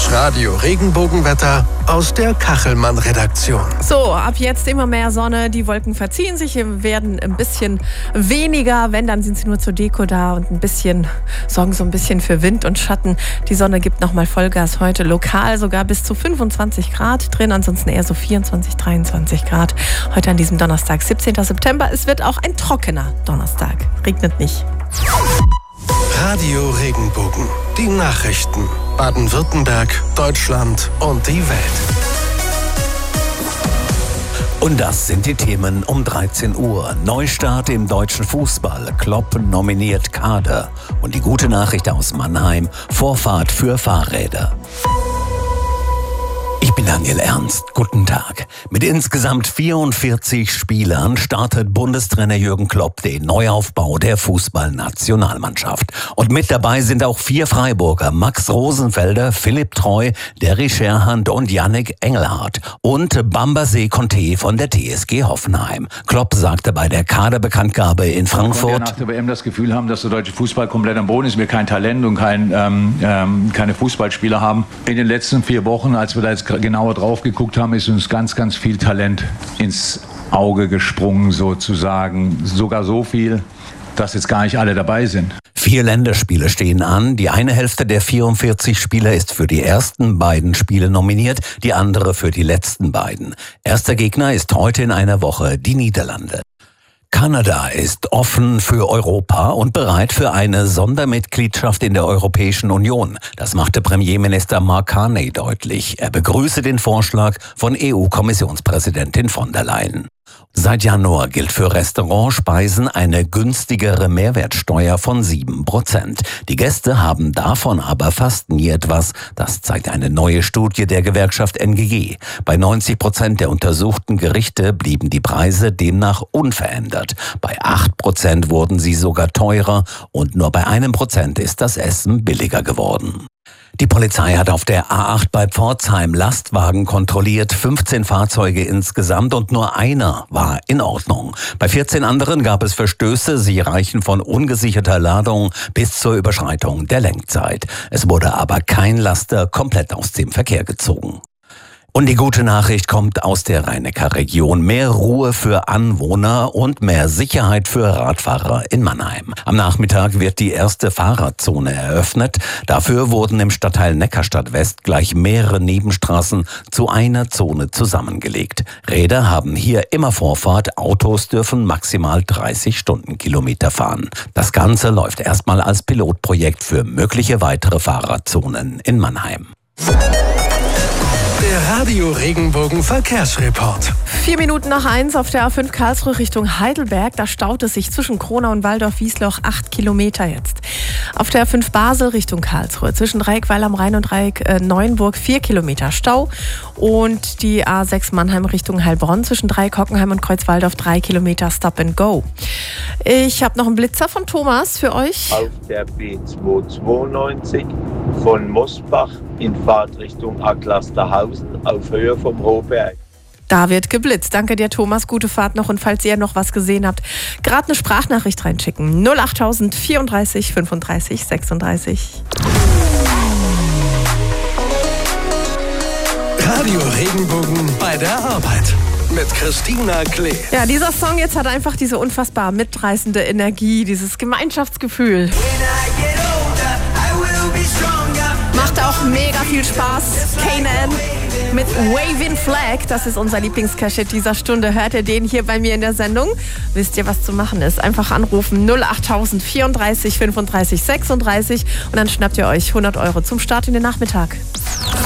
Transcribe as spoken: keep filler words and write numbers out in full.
Das Radio Regenbogenwetter aus der Kachelmann-Redaktion. So, ab jetzt immer mehr Sonne. Die Wolken verziehen sich, werden ein bisschen weniger. Wenn, dann sind sie nur zur Deko da und ein bisschen, sorgen so ein bisschen für Wind und Schatten. Die Sonne gibt nochmal Vollgas heute. Lokal sogar bis zu fünfundzwanzig Grad drin, ansonsten eher so vierundzwanzig, dreiundzwanzig Grad. Heute an diesem Donnerstag, siebzehnten September. Es wird auch ein trockener Donnerstag. Regnet nicht. Radio Regenbogen. Die Nachrichten. Baden-Württemberg, Deutschland und die Welt. Und das sind die Themen um dreizehn Uhr. Neustart im deutschen Fußball. Klopp nominiert Kader. Und die gute Nachricht aus Mannheim. Vorfahrt für Fahrräder. Ich bin Daniel Ernst. Guten Tag. Mit insgesamt vierundvierzig Spielern startet Bundestrainer Jürgen Klopp den Neuaufbau der Fußballnationalmannschaft. Und mit dabei sind auch vier Freiburger: Max Rosenfelder, Philipp Treu, Derry Scherhand und Yannick Engelhardt. Und Bambaser Conte von der T S G Hoffenheim. Klopp sagte bei der Kaderbekanntgabe in Frankfurt: Wir nach der W M das Gefühl haben, dass der deutsche Fußball komplett am Boden ist, wir kein Talent und kein, ähm, ähm, keine Fußballspieler haben. In den letzten vier Wochen, als wir da jetzt genauer drauf geguckt haben, ist uns ganz, ganz viel Talent ins Auge gesprungen sozusagen. Sogar so viel, dass jetzt gar nicht alle dabei sind. Vier Länderspiele stehen an. Die eine Hälfte der vierundvierzig Spieler ist für die ersten beiden Spiele nominiert, die andere für die letzten beiden. Erster Gegner ist heute in einer Woche die Niederlande. Kanada ist offen für Europa und bereit für eine Sondermitgliedschaft in der Europäischen Union. Das machte Premierminister Mark Carney deutlich. Er begrüße den Vorschlag von E U-Kommissionspräsidentin von der Leyen. Seit Januar gilt für Restaurantspeisen eine günstigere Mehrwertsteuer von sieben Prozent. Die Gäste haben davon aber fast nie etwas. Das zeigt eine neue Studie der Gewerkschaft N G G. Bei neunzig Prozent der untersuchten Gerichte blieben die Preise demnach unverändert. Bei acht Prozent wurden sie sogar teurer und nur bei einem Prozent ist das Essen billiger geworden. Die Polizei hat auf der A acht bei Pforzheim Lastwagen kontrolliert, fünfzehn Fahrzeuge insgesamt und nur einer war in Ordnung. Bei vierzehn anderen gab es Verstöße, sie reichen von ungesicherter Ladung bis zur Überschreitung der Lenkzeit. Es wurde aber kein Laster komplett aus dem Verkehr gezogen. Und die gute Nachricht kommt aus der Rhein-Neckar-Region. Mehr Ruhe für Anwohner und mehr Sicherheit für Radfahrer in Mannheim. Am Nachmittag wird die erste Fahrradzone eröffnet. Dafür wurden im Stadtteil Neckarstadt West gleich mehrere Nebenstraßen zu einer Zone zusammengelegt. Räder haben hier immer Vorfahrt. Autos dürfen maximal dreißig Stundenkilometer fahren. Das Ganze läuft erstmal als Pilotprojekt für mögliche weitere Fahrradzonen in Mannheim. Der Radio Regenbogen Verkehrsreport. Vier Minuten nach eins auf der A fünf Karlsruhe Richtung Heidelberg. Da staut es sich zwischen Kronau und Waldorf-Wiesloch acht Kilometer jetzt. Auf der A fünf Basel Richtung Karlsruhe zwischen Dreieckweil am Rhein und Dreieck äh, Neuenburg vier Kilometer Stau. Und die A sechs Mannheim Richtung Heilbronn zwischen Dreieck Hockenheim und Kreuzwaldorf drei Kilometer Stop and Go. Ich habe noch einen Blitzer von Thomas für euch. Auf der B zweihundertzweiundneunzig von Mosbach in Fahrtrichtung Acklasterhausen auf Höhe vom Hohberg. Da wird geblitzt. Danke dir, Thomas. Gute Fahrt noch. Und falls ihr noch was gesehen habt, gerade eine Sprachnachricht reinschicken. null achttausend vierunddreißig fünfunddreißig sechsunddreißig. Radio Regenbogen bei der Arbeit. Mit Christina Klee. Ja, dieser Song jetzt hat einfach diese unfassbar mitreißende Energie, dieses Gemeinschaftsgefühl. Macht auch mega viel Spaß. Kanan mit Waving Flag, das ist unser Lieblingscache dieser Stunde. Hört ihr den hier bei mir in der Sendung? Wisst ihr, was zu machen ist? Einfach anrufen null achttausend vierunddreißig fünfunddreißig sechsunddreißig und dann schnappt ihr euch hundert Euro zum Start in den Nachmittag.